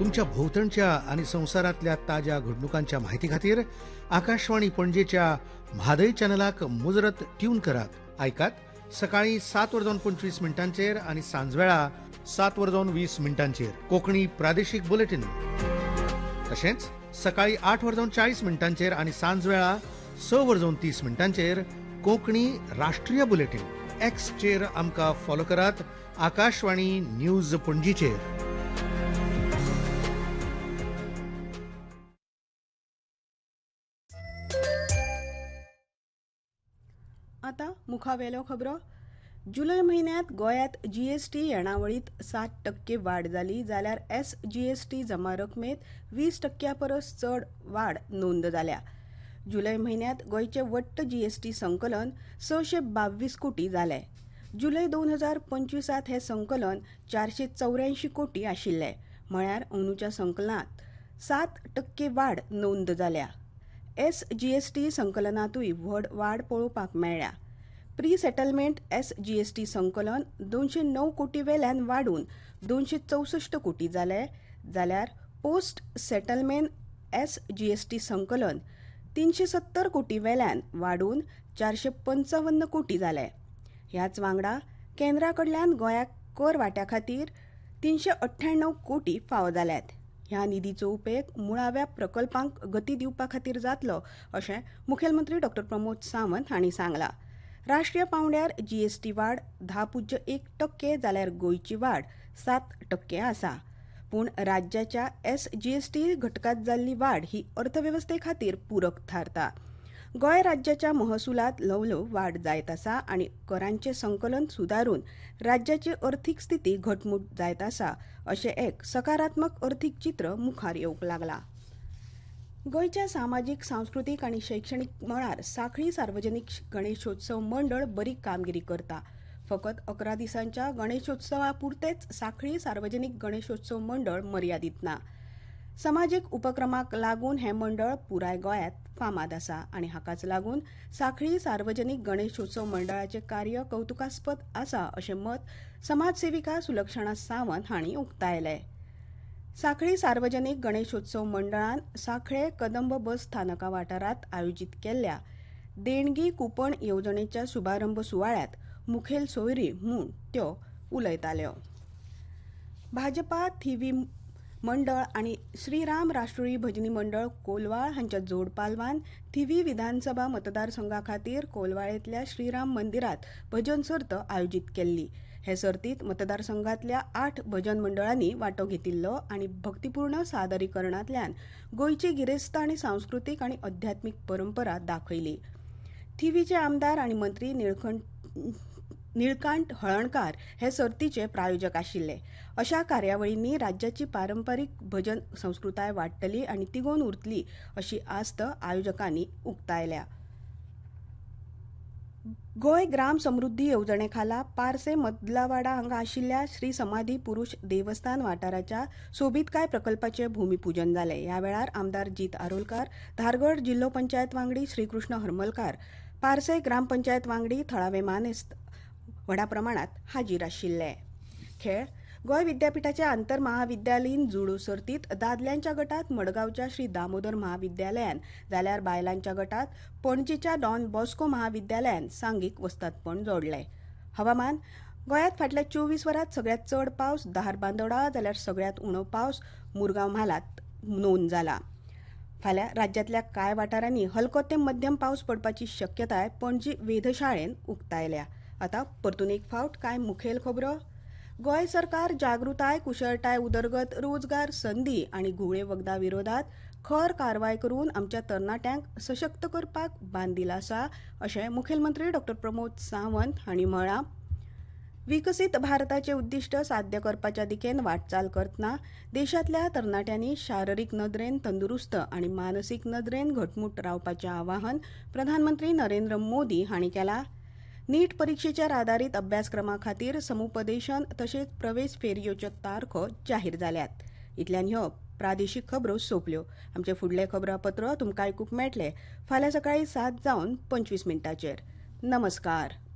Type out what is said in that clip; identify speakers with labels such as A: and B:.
A: तुमच्या भोवतणच्या आणि संसारातल्या ताज्या घडणुकांच्या माहिती खातीर आकाशवाणी पणजेच्या म्हादय चॅनलाक मुजरत ट्यून करात. ऐकात सकाळी 7:25 आणि सांजवेळा 7:20 कोंकणी प्रादेशीक बुलेटिन. तशेंच सकाळी 8:40 आणि सांजवेळा 6:30 कोंकणी राष्ट्रीय बुलेटिन. एक्सचेर आमकां फॉलो करात. आकाशवाणी न्यूज पणजीचेर.
B: आता मुखावेलो खबरो. जुलै महिन्यात गोंयांत जीएसटी येणावळीत 7% वाड जाली जाल्यार एसजीएसटी जमा रकमेत 20% परस चड वाड नोंद जाल्या. जुलै म्हयन्यात गोंयचे वट्ट जीएसटी संकलन 622 कोटी जालें. जुलै 2025 हे संकलन 484 कोटी आशिल्लें, म्हळ्यार अंदूच्या संकलनात 7% वाड नोंद जाल्या. एसजीएसटी संकलनातूय व्हड वाड पळोवपाक मेळ्ळ्या. प्री सेटलमेंट एसजीएसटी संकलन 209 कोटी वेल्यान वाडून 264 कोटी जालें, जाल्यार पोस्ट सेटलमेंट एसजीएसटी संकलन 370 कोटी वेल्यान वाडून 455 कोटी जालें. ह्याच वांगडा केंद्रा कडल्यान गोंयाक कर वांट्या खातीर 398 कोटी फावो जाल्यात. ह्या निधीचो उपेग मुळाव्या प्रकल्पांक गती दिवपा खातीर जातलो अशें मुखेलमंत्री डॉ प्रमोद सावंत हांणी सांगलां. राष्ट्रीय पांवड्यार जीएसटी वाड 10.1% जाल्यार गोंयची वाड 7% आसा. पूण राज्याच्या एसजीएसटी घटकांत जाल्ली वाड ही अर्थवेवस्थे खातीर पूरक थारता. गोंय राज्याच्या महसुलात ल्हवल्हव वाड जायत आसा आनी करांचें संकलन सुदारून राज्याची अर्थीक स्थिती घटमूट जायत आसा अशें एक सकारात्मक अर्थीक चित्र मुखार येवंक लागलां. गोंयच्या सामाजीक, सांस्कृतीक आनी शैक्षणीक मळार सांखळी सार्वजनीक गणेशोत्सव मंडळ बरी कामगिरी करता. फकत 11 दिसांच्या गणेशोत्सवा पुरतेच सांखळी सार्वजनीक गणेशोत्सव मंडळ मर्यादीत ना. समाजीक उपक्रमाक लागून हें मंडळ पुराय गोंयांत फामाद आसा आनी हाकाच लागून सांखळी सार्वजनीक गणेशोत्सव मंडळाचें कार्य कौतुकास्पद आसा अशें मत समाजसेविका सुलक्षणा सावंत हांणी उक्तायलें. सांखळी सार्वजनीक गणेशोत्सव मंडळान सांखळे कदंब बस स्थानका वाठारांत आयोजीत केल्ल्या देणगी कुपन येवजणेच्या शुभारंभ सुवाळ्यात मुखेल सोयरी म्हूण त्यो उलयताल्यो. भाजपा थिवी मंडळ आनी श्रीराम राष्ट्रीय भजनी मंडळ कोलवाळ हांच्या जोड पालवान थिवी विधानसभा मतदारसंघा खातीर कोलवाळेंतल्या श्रीराम मंदिरांत भजन सर्त आयोजीत केल्ली. हे सर्तींत मतदारसंघांतल्या 8 भजन मंडळांनी वांटो घेतिल्लो आनी भक्तीपूर्ण सादरीकरणांतल्यान गोंयची गिरेस्त आनी सांस्कृतीक आनी अध्यात्मीक परंपरा दाखयली. थिवीचे आमदार आनी मंत्री निळकांठ हळर्णकार हे सर्तीचे प्रायोजक आशिल्ले. अशा कार्यावळींनी राज्याची पारंपारीक भजन संस्कृताय वाडटली आनी तिगोवन उरतली अशी आस्त आयोजकांनी उक्तायल्या. गोंय ग्राम समृद्धी येवजणे खाला पारसे मदलावाडा हांगा आशिल्ल्या श्री समाधी पुरुष देवस्थान वाठाराच्या सोबीतकाय प्रकल्पाचें भुमीपूजन जालें. ह्या वेळार आमदार जीत आरोलकार, धारगड जिल्लो पंचायत वांगडी श्रीकृष्ण हरमलकार, पारसे ग्रामपंचायत वांगडी थळावे मानेस्त व्हडा प्रमाणात हाजीर आशिल्ले. खेळ. गोंय विद्यापीठाच्या आंतर महाविद्यालयीन जुडो सर्तीत दादल्यांच्या गटात मडगांवच्या श्री दामोदर महाविद्यालयान जाल्यार बायलांच्या गटात पणजीच्या डॉन बॉस्को महाविद्यालयान सांघीक वस्तादपण जोडलें. हवामान. गोंयांत फाटल्या 24 वरांत सगळ्यात चड पावस धारबांदोडा जाल्यार सगळ्यात उणो पावस मुरगांव म्हालात नोंद जाला. फाल्यां राज्यांतल्या कांय वाठारांनी हलको ते मध्यम पावस पडपाची शक्यताय पणजी वेधशाळेन उक्तायल्या. आतां परतून एक फावट कांय मुखेल खबरो. गोंय सरकार जागृताय, कुशळटाय उदरगत, रोजगार संदी आनी घुवळे वखदा विरोधात खर कारवाय करून आमच्या तरणाट्यांक सशक्त करपाक बांदिला आसा अशें मुखेलमंत्री डॉ प्रमोद सावंत हांणी म्हळां. विकसीत भारताचें उद्दिश्ट साध्य करपाच्या दिकेन वाटचाल करतना देशांतल्या तरणाट्यांनी शारिरीक नदरेन तंदुरुस्त आनी मानसीक नदरेन घटमूट रावपाचें आवाहन प्रधानमंत्री नरेंद्र मोदी हांणी केलां. नीट परीक्षेचेर आदारीत अभ्यासक्रमा खातीर समुपदेशन तशेंच प्रवेश फेरयोच्यो तारखो जाहीर जाल्यात. इतल्यान ह्यो प्रादेशीक खबरो सोंपल्यो. आमचे फुडले खबरापत्र तुमकां आयकूंक मेळटले फाल्यां सकाळीं 7:25 नमस्कार.